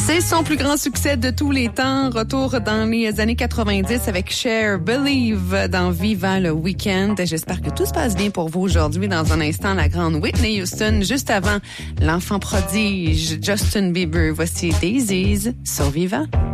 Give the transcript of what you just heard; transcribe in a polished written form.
C'est son plus grand succès de tous les temps. Retour dans les années 90 avec Cher, Believe dans Viva le Weekend. J'espère que tout se passe bien pour vous aujourd'hui. Dans un instant, la grande Whitney Houston. Juste avant, l'enfant prodige Justin Bieber. Voici Daisies sur Viva.